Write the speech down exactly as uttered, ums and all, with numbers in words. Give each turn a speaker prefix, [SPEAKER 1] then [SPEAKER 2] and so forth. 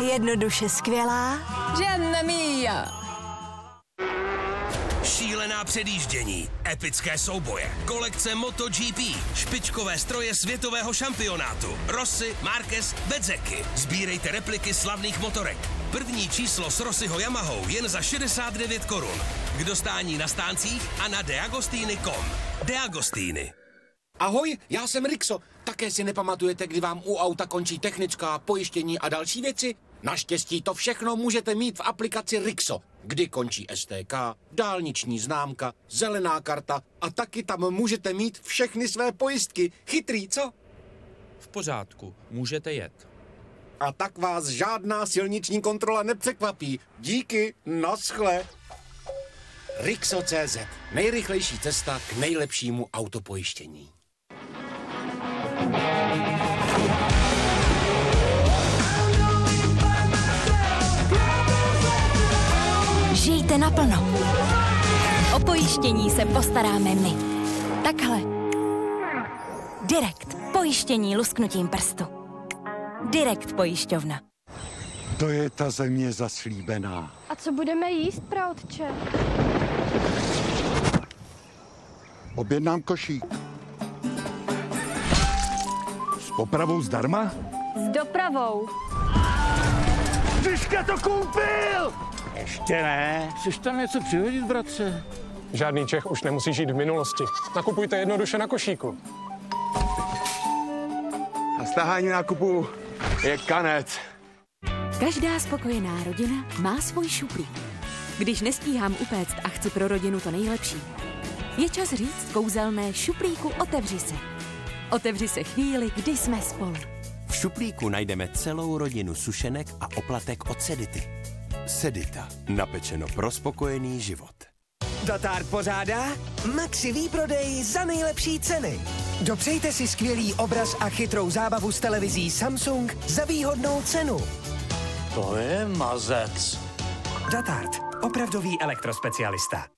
[SPEAKER 1] jednoduše skvělá.
[SPEAKER 2] Gianna mia.
[SPEAKER 3] Šílená předjíždění, epické souboje, kolekce MotoGP, špičkové stroje světového šampionátu, Rossi, Marquez, Bezzecchi. Sbírejte repliky slavných motorek. První číslo s Rossiho Yamahou jen za šedesát devět korun. K dostání na stáncích a na deagostini tečka com. Deagostini.
[SPEAKER 4] Ahoj, já jsem Rixo. Také si nepamatujete, kdy vám u auta končí technická, pojištění a další věci? Naštěstí to všechno můžete mít v aplikaci Rixo, kdy končí S T K, dálniční známka, zelená karta a taky tam můžete mít všechny své pojistky. Chytrý, co?
[SPEAKER 5] V pořádku, můžete jet.
[SPEAKER 4] A tak vás žádná silniční kontrola nepřekvapí. Díky, naschle. Rixo tečka cé zet. Nejrychlejší cesta k nejlepšímu autopojištění.
[SPEAKER 1] Žijte naplno. O pojištění se postaráme my. Takhle. Direkt. Pojištění lusknutím prstu. Direkt pojišťovna.
[SPEAKER 6] To je ta země zaslíbená.
[SPEAKER 7] A co budeme jíst, praotče?
[SPEAKER 6] Objednám košík. S popravou zdarma?
[SPEAKER 7] S dopravou.
[SPEAKER 6] Tyška to koupil! Ještě ne.
[SPEAKER 8] Chceš tam něco přihodit, bratře?
[SPEAKER 9] Žádný Čech už nemusí žít v minulosti. Nakupujte jednoduše na košíku.
[SPEAKER 6] A stahání nákupu je kanec.
[SPEAKER 10] Každá spokojená rodina má svůj šuplík. Když nestíhám upéct a chci pro rodinu to nejlepší, je čas říct kouzelné šuplíku otevři se. Otevři se chvíli, kdy jsme spolu.
[SPEAKER 3] V šuplíku najdeme celou rodinu sušenek a oplatek od Sedity. Sedita. Napečeno pro spokojený život.
[SPEAKER 11] Datard pořádá Maxi výprodej za nejlepší ceny. Dopřejte si skvělý obraz a chytrou zábavu s televizí Samsung za výhodnou cenu.
[SPEAKER 8] To je mazec.
[SPEAKER 11] Datard, opravdový elektrospecialista.